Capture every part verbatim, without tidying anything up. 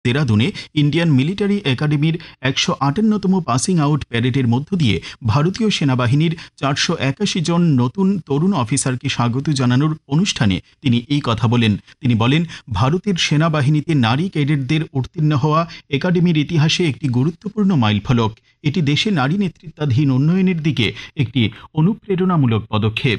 দেরাদুনে Indian military একাডেমির একশো আটান্নতম passing out প্যারেডের মধ্য দিয়ে ভারতীয় সেনাবাহিনীর চারশো একাশি জন নতুন তরুণ অফিসারকে স্বাগত জানানোর অনুষ্ঠানে তিনি এই কথা বলেন। তিনি বলেন, ভারতের সেনাবাহিনীতে নারী ক্যাডেটদের উত্তীর্ণ হওয়া একাডেমির ইতিহাসে একটি গুরুত্বপূর্ণ মাইলফলক। এটি দেশে নারী নেতৃত্বাধীন উন্নয়নের দিকে একটি অনুপ্রেরণামূলক পদক্ষেপ।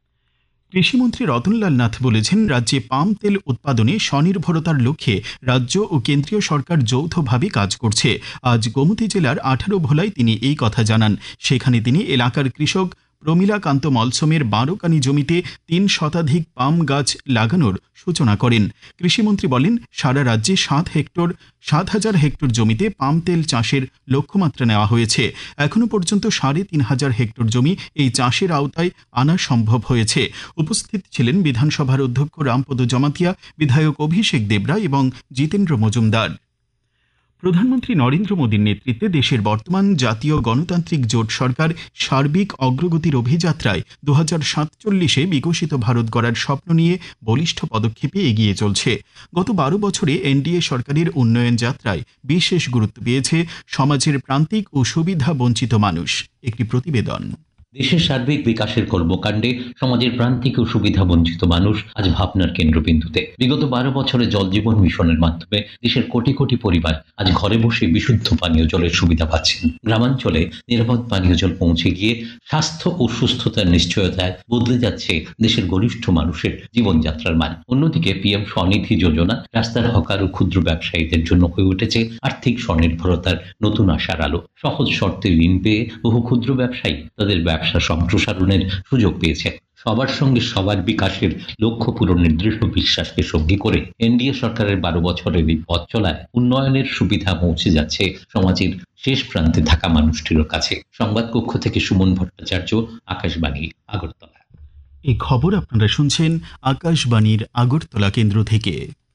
কৃষিমন্ত্রী রতনলাল নাথ বলেছেন, রাজ্যে পাম তেল উৎপাদনে স্বনির্ভরতার লক্ষ্যে রাজ্য ও কেন্দ্রীয় সরকার যৌথভাবে কাজ করছে। আজ গোমতী জেলার আঠারো ভোলায় তিনি এই কথা জানান। সেখানে তিনি এলাকার কৃষক প্রমীলাকান্ত মলসমের বারোকানি জমিতে তিন শতাধিক পাম গাছ লাগানোর সূচনা করেন। কৃষিমন্ত্রী বলেন, সারা রাজ্যে সাত হেক্টর সাত হাজার হেক্টর জমিতে পাম তেল চাষের লক্ষ্যমাত্রা নেওয়া হয়েছে। এখনো পর্যন্ত সাড়ে তিন হাজার হেক্টর জমি এই চাষের আওতায় আনা সম্ভব হয়েছে। উপস্থিত ছিলেন বিধানসভার অধ্যক্ষ রামপদ জমাতিয়া, বিধায়ক অভিষেক দেবরা এবং জিতেন্দ্র মজুমদার। প্রধানমন্ত্রী নরেন্দ্র মোদীর নেতৃত্বে দেশের বর্তমান জাতীয় গণতান্ত্রিক জোট সরকার সার্বিক অগ্রগতির অভিযাত্রায় দু হাজার সাতচল্লিশে বিকশিত ভারত গড়ার স্বপ্ন নিয়ে বলিষ্ঠ পদক্ষেপে এগিয়ে চলছে। গত বারো বছরে এনডিএ সরকারের উন্নয়ন যাত্রায় বিশেষ গুরুত্ব পেয়েছে সমাজের প্রান্তিক ও সুবিধা বঞ্চিত মানুষ। একটি প্রতিবেদন। দেশের সার্বিক বিকাশের কর্মকাণ্ডে সমাজের প্রান্তিক ও সুবিধা বঞ্চিত মানুষ আজ ভাবনার কেন্দ্রবিন্দুতে। বিগত বারো বছরে জল জীবন মিশনের মাধ্যমে দেশের কোটি কোটি পরিবার আজ ঘরে বসে বিশুদ্ধ পানীয় জলের সুবিধা পাচ্ছেন। গ্রামাঞ্চলে নিরাপদ পানীয় জল পৌঁছে গিয়ে স্বাস্থ্য ও সুস্থতার নিশ্চয়তায় বদলে যাচ্ছে দেশের গরিষ্ঠ মানুষের জীবনযাত্রার মান। অন্যদিকে পিএম স্বনিধি যোজনা রাস্তার হকার ও ক্ষুদ্র ব্যবসায়ীদের জন্য হয়ে উঠেছে আর্থিক স্বনির্ভরতার নতুন আশার আলো। সহজ শর্তে ঋণ পেয়ে বহু ক্ষুদ্র ব্যবসায়ী তাদের ব্যবসা সম্প্রসারণের সুযোগ পেয়েছে। সবার সঙ্গে সবার বিকাশের লক্ষ্য পূরণের দৃঢ় বিশ্বাসকে সঙ্গী করে এনডিএ সরকারের বারো বছরের এই পথ চলায় উন্নয়নের সুবিধা পৌঁছে যাচ্ছে সমাজের শেষ প্রান্তে থাকা মানুষটির কাছে। সংবাদ কক্ষ থেকে সুমন ভট্টাচার্য, আকাশবাণী, আগরতলা। এই খবর আপনারা শুনছেন আকাশবাণীর আগরতলা কেন্দ্র থেকে।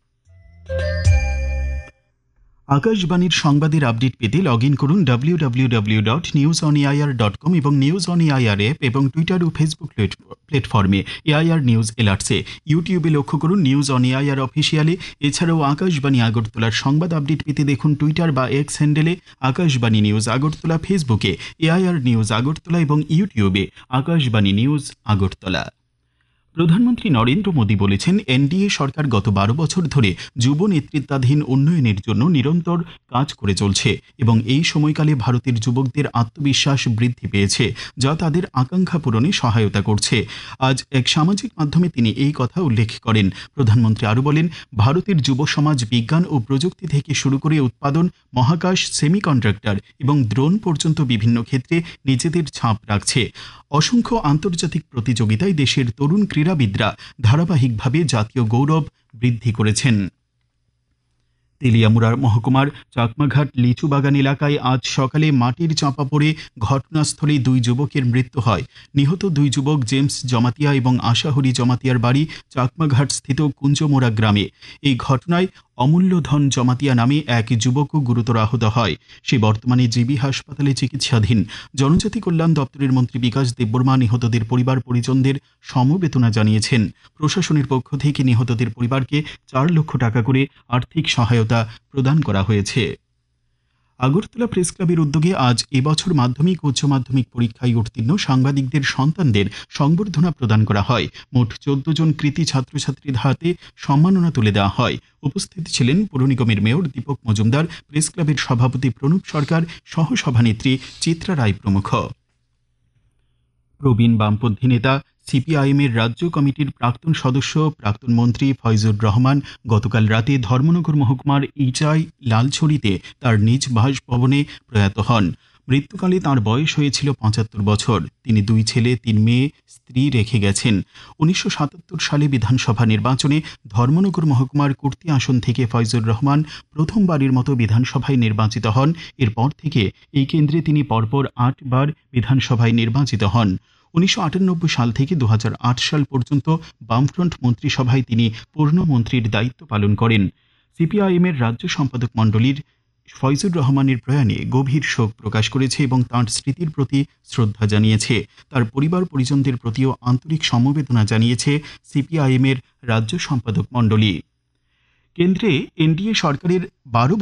আকাশবাণীর সংবাদের আপডেট পেতে লগ ইন করুন W W W dot news on AIR dot com এবং নিউজ অন এআইআর অ্যাপ এবং টুইটার ও ফেসবুক প্ল্যাটফর্মে এআইআর নিউজ এলার্টসে। ইউটিউবে লক্ষ্য করুন নিউজ অন এআইআর অফিসিয়ালে। এছাড়াও আকাশবাণী আগরতলার সংবাদ আপডেট পেতে দেখুন টুইটার বা এক্স হ্যান্ডেলে আকাশবাণী নিউজ আগরতলা, ফেসবুকে এআইআর নিউজ আগরতলা এবং ইউটিউবে আকাশবাণী নিউজ আগরতলা। প্রধানমন্ত্রী নরেন্দ্র মোদী বলেছেন, এনডিএ সরকার গত বারো বছর ধরে যুব নেতৃত্বাধীন উন্নয়নের জন্য নিরন্তর কাজ করে চলছে এবং এই সময়কালে ভারতের যুবকদের আত্মবিশ্বাস বৃদ্ধি পেয়েছে, যা তাদের আকাঙ্ক্ষা পূরণে সহায়তা করছে। আজ এক সামাজিক মাধ্যমে তিনি এই কথা উল্লেখ করেন। প্রধানমন্ত্রী আরও বলেন, ভারতের যুব সমাজ বিজ্ঞান ও প্রযুক্তি থেকে শুরু করে উৎপাদন, মহাকাশ, সেমিকন্ডাক্টর এবং ড্রোন পর্যন্ত বিভিন্ন ক্ষেত্রে নিজেদের ছাপ রাখছে। অসংখ্য আন্তর্জাতিক প্রতিযোগিতায় দেশের তরুণ ক্রীড়াবিদরা ধারাবাহিকভাবে জাতীয় গৌরব বৃদ্ধি করেছেন। তেলিয়ামুড়া মহকুমার চাকমাঘাট লিচু বাগান এলাকায় আজ সকালে মাটির চাপা পড়ে ঘটনাস্থলে দুই যুবকের মৃত্যু হয়। নিহত দুই যুবক জেমস জমাতিয়া এবং আশাহরি জমাতিয়ার বাড়ি চাকমাঘাট স্থিত কুঞ্জমোড়া গ্রামে। এই ঘটনায় অমূল্য ধন জমাতিয়া নামে এক যুবকও গুরুতর আহত হয়। সে বর্তমানে জিবি হাসপাতালে চিকিৎসাধীন। জনজাতি কল্যাণ দপ্তরের মন্ত্রী বিকাশ দেববর্মা নিহতদের পরিবার পরিজনদের সমবেদনা জানিয়েছেন। প্রশাসনের পক্ষ থেকে নিহতদের পরিবারকে চার লক্ষ টাকা করে আর্থিক সহায়তা প্রদান করা হয়েছে। আগরতলা প্রেস ক্লাবের উদ্যোগে আজ এবছর মাধ্যমিক ও উচ্চ মাধ্যমিক পরীক্ষায় উত্তীর্ণ সাংবাদিকদের সন্তানদের সংবর্ধনা প্রদান করা হয়। মোট চোদ্দ জন কৃতী ছাত্রছাত্রীর হাতে সম্মাননা তুলে দেওয়া হয়। উপস্থিত ছিলেন পৌর নিগমের মেয়র দীপক মজুমদার, প্রেস ক্লাবের সভাপতি প্রণব সরকার, সহসভানেত্রী চিত্রা রায় প্রমুখ। প্রবীণ বামপন্থী নেতা সিপিআইএমের রাজ্য কমিটির প্রাক্তন সদস্য, প্রাক্তন মন্ত্রী ফয়জুর রহমান গতকাল রাতে ধর্মনগর মহকুমার ইচাই লালছড়িতে তার নিজ বাসভবনে প্রয়াত হন। মৃত্যুকালে তাঁর বয়স হয়েছিল পঁচাত্তর বছর। তিনি দুই ছেলে, তিন মেয়ে, স্ত্রী রেখে গেছেন। উনিশশো সাতাত্তর সালে বিধানসভা নির্বাচনে ধর্মনগর মহকুমার কুর্তি আসন থেকে ফয়জুর রহমান প্রথমবারের মতো বিধানসভায় নির্বাচিত হন। এরপর থেকে এই কেন্দ্রে তিনি পরপর আটবার বিধানসভায় নির্বাচিত হন। উনিশশো আটানব্বই সাল থেকে দু হাজার আট সাল পর্যন্ত বামফ্রন্ট মন্ত্রিসভায় তিনি পূর্ণমন্ত্রীর দায়িত্ব পালন করেন। সিপিআইএমের রাজ্য সম্পাদক মণ্ডলীর ফয়জুর রহমানের প্রয়াণে গভীর শোক প্রকাশ করেছে এবং তাঁর স্মৃতির প্রতি শ্রদ্ধা জানিয়েছে। তার পরিবার পরিজনদের প্রতিও আন্তরিক সমবেদনা জানিয়েছে সিপিআইএমের রাজ্য সম্পাদক মণ্ডলী। কেন্দ্রে এনডিএ সরকারের বারো